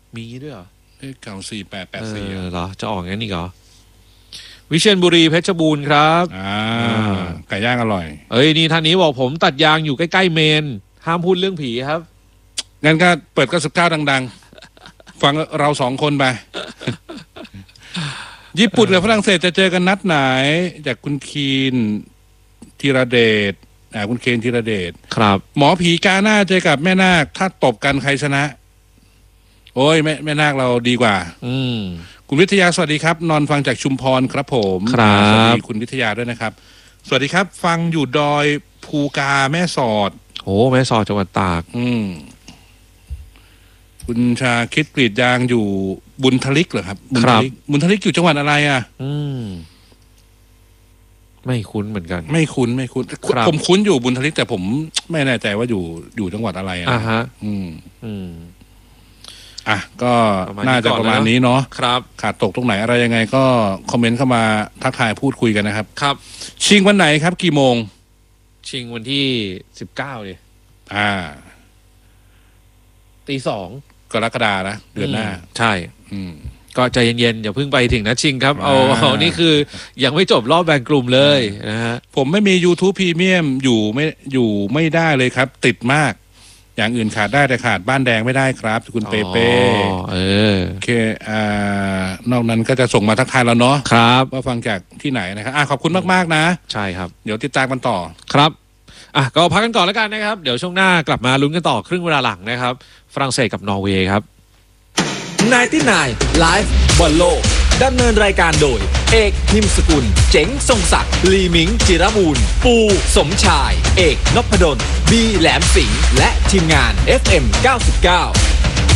มีด้วยเหรอเก่า4884 เหรอจะออกงั้นอีกเหรอวิเชียรบุรีเพชรบูรณ์ครับไก่ย่างอร่อยนี่ท่านนี้บอกผมตัดยางอยู่ใกล้ๆเมนห้ามพูดเรื่องผีครับงั้นก็เปิด99ดังๆฟังเรา2คนไป ญี่ปุ่นกับฝรั่งเศสจะเจอกันนัดไหนจากคุณคีนธีรเดชคุณเคนธีรเดชครับหมอผีกาหน้าเจอกับแม่นาคถ้าตบกันใครชนะโอ้ยแม่นาคเราดีกว่าคุณวิทยาสวัสดีครับนอนฟังจากชุมพรครับผมสวัสดีคุณวิทยาด้วยนะครับสวัสดีครับฟังอยู่ดอยภูกาแม่สอดแม่สอดจังหวัดตากคุณชาคิดกรีดยางอยู่บุญทลิกเหรอครับบุญทลิกอยู่จังหวัดอะไรไม่คุ้นเหมือนกันไม่คุ้นผมคุ้นอยู่บุญทลิกแต่ผมไม่แน่ใจว่าอยู่จังหวัดอะไรก็น่าจะประมาณนี้เนาะครับขาดตกตรงไหนอะไรยังไงก็คอมเมนต์เข้ามาทักทายพูดคุยกันนะครับครับชิงวันไหนครับกี่โมงชิงวันที่19เลยตี 2กรกฎานะเดือนหน้าใช่ก็ใจเย็นๆอย่าเพิ่งไปถึงนะชิงครับเอานี่คือยังไม่จบรอบแบ่งกลุ่มเลยนะฮะผมไม่มี YouTube Premium อยู่ไม่ได้เลยครับติดมากอย่างอื่นขาดได้แต่ขาดบ้านแดงไม่ได้ครับคุณเปเป้โอเคนอกนั้นก็จะส่งมาทักทายเราเนาะครับว่าฟังจากที่ไหนนะครับขอบคุณมากๆนะใช่ครับเดี๋ยวติดตามกันต่อครับก็พักกันก่อนแล้วกันนะครับเดี๋ยวช่วงหน้ากลับมาลุ้นกันต่อครึ่งเวลาหลังนะครับฝรั่งเศสกับนอร์เวย์ครับ 99 Live บอลโลกดำเนินรายการโดยเอกพิมพ์สกุลเจ๋งทรงศักดิ์ลีมิงจิรบูรณ์ปูสมชายเอกนพดลบีแหลมสิงห์และทีมงาน FM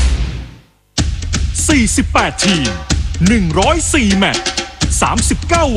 99 48 ทีม 104 แมตช์ 39